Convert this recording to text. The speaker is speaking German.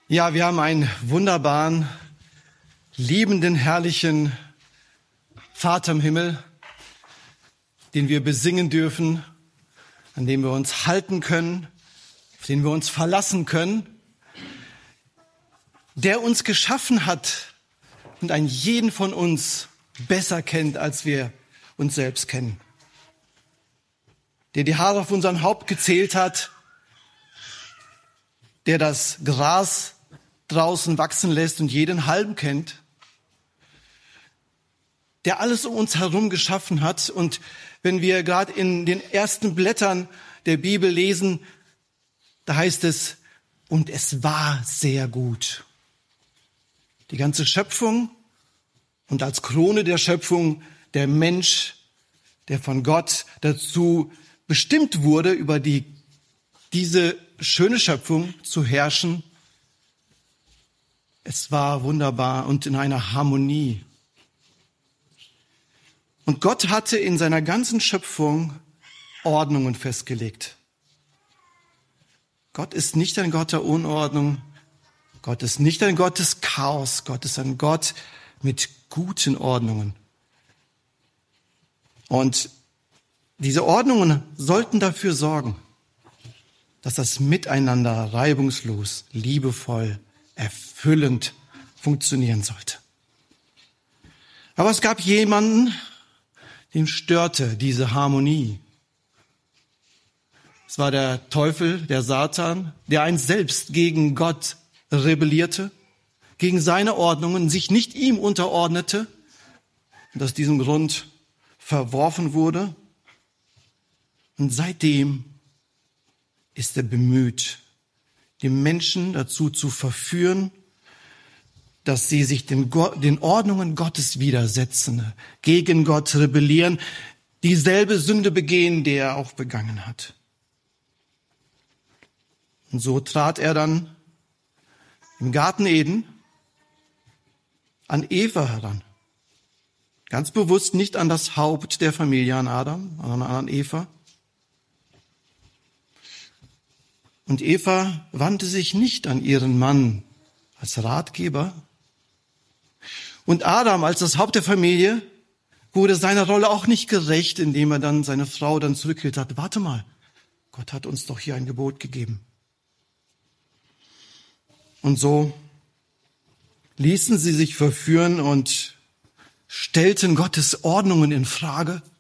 Ja, wir haben einen wunderbaren, liebenden, herrlichen Vater im Himmel, den wir besingen dürfen, an dem wir uns halten können, auf den wir uns verlassen können, der uns geschaffen hat und einen jeden von uns besser kennt, als wir uns selbst kennen. Der die Haare auf unserem Haupt gezählt hat, der das Gras draußen wachsen lässt und jeden Halm kennt, der alles um uns herum geschaffen hat. Und wenn wir gerade in den ersten Blättern der Bibel lesen, da heißt es, und es war sehr gut. Die ganze Schöpfung und als Krone der Schöpfung der Mensch, der von Gott dazu bestimmt wurde, über diese schöne Schöpfung zu herrschen. Es war wunderbar und in einer Harmonie. Und Gott hatte in seiner ganzen Schöpfung Ordnungen festgelegt. Gott ist nicht ein Gott der Unordnung. Gott ist nicht ein Gott des Chaos. Gott ist ein Gott mit guten Ordnungen. Und diese Ordnungen sollten dafür sorgen, dass das Miteinander reibungslos, liebevoll, erfüllend funktionieren sollte. Aber es gab jemanden, dem störte diese Harmonie. Es war der Teufel, der Satan, der einst selbst gegen Gott rebellierte, gegen seine Ordnungen, sich nicht ihm unterordnete und aus diesem Grund verworfen wurde. Und seitdem ist er bemüht, die Menschen dazu zu verführen, dass sie sich den Ordnungen Gottes widersetzen, gegen Gott rebellieren, dieselbe Sünde begehen, die er auch begangen hat. Und so trat er dann im Garten Eden an Eva heran. Ganz bewusst nicht an das Haupt der Familie, an Adam, sondern an Eva. Und Eva wandte sich nicht an ihren Mann als Ratgeber. Und Adam als das Haupt der Familie wurde seiner Rolle auch nicht gerecht, indem er dann seine Frau dann zurückhielt hat. Warte mal, Gott hat uns doch hier ein Gebot gegeben. Und so ließen sie sich verführen und stellten Gottes Ordnungen in Frage